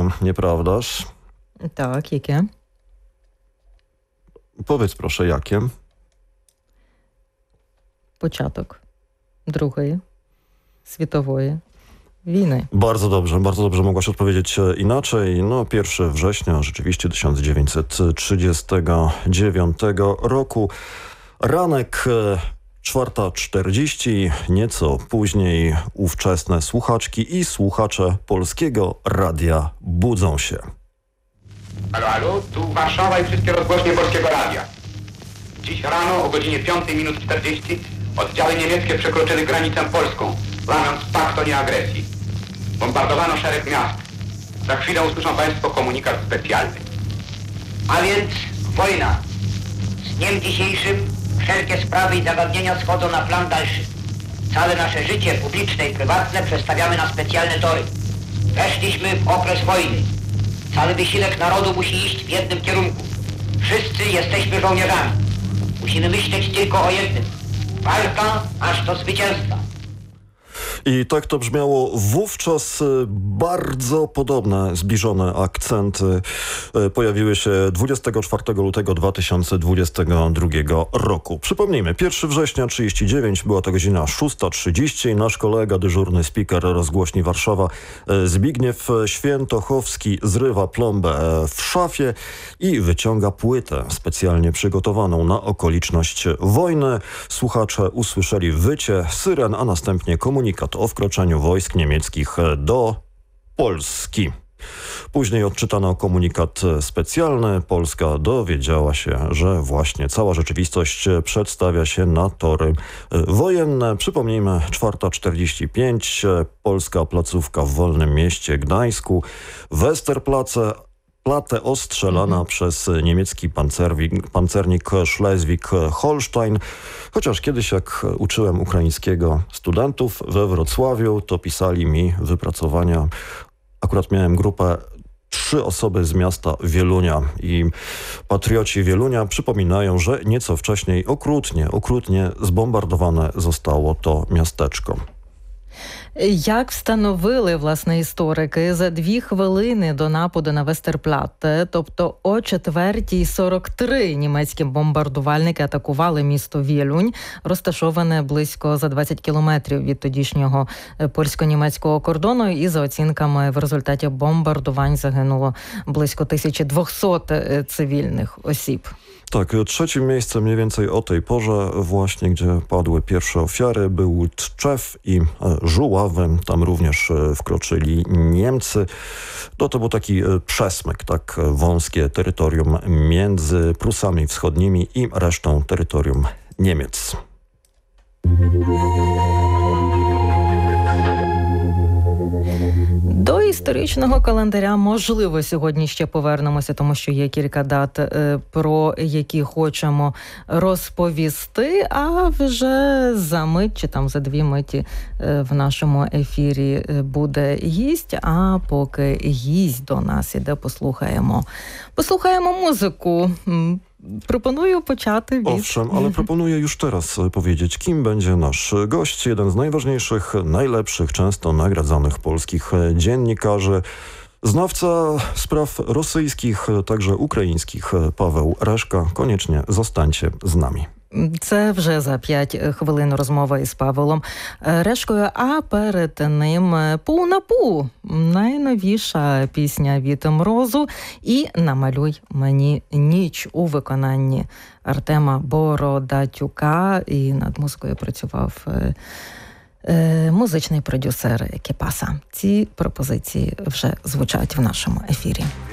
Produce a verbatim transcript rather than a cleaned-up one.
święto, nieprawdaż? Tak, jakie? Powiedz proszę, jakie? Початок Другої світової wojny. Bardzo dobrze, bardzo dobrze mogłaś odpowiedzieć inaczej. No, pierwszego września rzeczywiście tysiąc dziewięćset trzydziestego dziewiątego roku. Ranek czwarta czterdzieści, nieco później ówczesne słuchaczki i słuchacze Polskiego Radia budzą się. Halo, halo, tu Warszawa i wszystkie rozgłośnie Polskiego Radia. Dziś rano o godzinie piątej minut czterdzieści oddziały niemieckie przekroczyły granicę polską, łamiąc pakt o nieagresji. Bombardowano szereg miast. Za chwilę usłyszą Państwo komunikat specjalny. A więc wojna. Z dniem dzisiejszym wszelkie sprawy i zagadnienia schodzą na plan dalszy. Całe nasze życie publiczne i prywatne przestawiamy na specjalne tory. Weszliśmy w okres wojny. Cały wysiłek narodu musi iść w jednym kierunku. Wszyscy jesteśmy żołnierzami. Musimy myśleć tylko o jednym. Walka aż do zwycięstwa. I tak to brzmiało wówczas. Bardzo podobne, zbliżone akcenty pojawiły się dwudziestego czwartego lutego dwa tysiące dwudziestego drugiego roku. Przypomnijmy, pierwszego września trzydzieści dziewięć, była to godzina szósta trzydzieści. Nasz kolega, dyżurny speaker rozgłośni Warszawa Zbigniew Świętochowski zrywa plombę w szafie i wyciąga płytę specjalnie przygotowaną na okoliczność wojny. Słuchacze usłyszeli wycie syren, a następnie komunikat o wkroczeniu wojsk niemieckich do Polski. Później odczytano komunikat specjalny. Polska dowiedziała się, że właśnie cała rzeczywistość przedstawia się na tory wojenne. Przypomnijmy, czwarta czterdzieści pięć, polska placówka w Wolnym Mieście Gdańsku, Westerplatte, Platę ostrzelana mm-hmm. przez niemiecki pancernik Schleswig-Holstein. Chociaż kiedyś, jak uczyłem ukraińskiego studentów we Wrocławiu, to pisali mi wypracowania. Akurat miałem grupę trzy osoby z miasta Wielunia i patrioci Wielunia przypominają, że nieco wcześniej okrutnie, okrutnie zbombardowane zostało to miasteczko. Як встановили, власне, історики, за дві хвилини до нападу на Вестерплатте, тобто о четвертій сорок три німецькі бомбардувальники атакували місто Вєлюнь, розташоване близько за двадцять кілометрів від тодішнього польсько-німецького кордону, і за оцінками в результаті бомбардувань загинуло близько тисячі двохсот цивільних осіб. Tak, trzecim miejscem mniej więcej o tej porze właśnie, gdzie padły pierwsze ofiary, był Tczew i Żuławy. Tam również wkroczyli Niemcy. No to był taki przesmyk, tak wąskie terytorium między Prusami Wschodnimi i resztą terytorium Niemiec. До історичного календаря, можливо, сьогодні ще повернемося, тому що є кілька дат, про які хочемо розповісти, а вже за мить, чи там за дві миті в нашому ефірі буде гість, а поки гість до нас іде, послухаємо. Послухаємо музику. Proponuję почати від... Owszem, ale proponuję już teraz powiedzieć, kim będzie nasz gość. Jeden z najważniejszych, najlepszych, często nagradzanych polskich dziennikarzy. Znawca spraw rosyjskich, także ukraińskich, Paweł Reszka. Koniecznie zostańcie z nami. Це вже за п'ять хвилин розмова із Павлом Решкою, а перед ним «Пу-на-пу» – найновіша пісня від Мрозу і «Намалюй мені ніч» у виконанні Артема Бородатюка. І над музикою працював музичний продюсер Кіпаса. Ці пропозиції вже звучать в нашому ефірі.